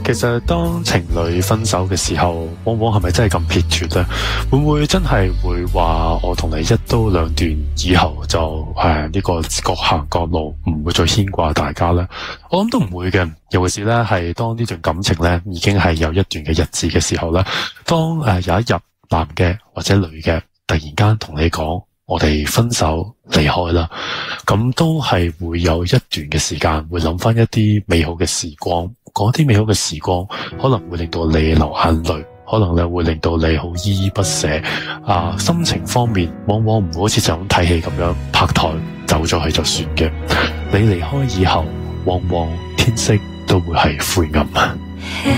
其實當情侶分手嘅時候，往往係咪真係咁撇脱咧？會唔會真係會話我同你一刀兩斷，以後就呢個各行各路，唔會再牽掛大家咧？我諗都唔會嘅，尤其是咧係當呢段感情咧已經係有一段嘅日子嘅時候咧，當有一日男嘅或者女嘅突然間同你講我哋分手離開啦，咁都係會有一段嘅時間會諗翻一啲美好嘅時光，嗰啲美好嘅時光可能會令到你流眼淚，可能咧會令到你好依依不捨心情方面往往唔好似就咁睇戲咁樣拍台走咗去就算嘅，你離開以後往往天色都會係灰暗。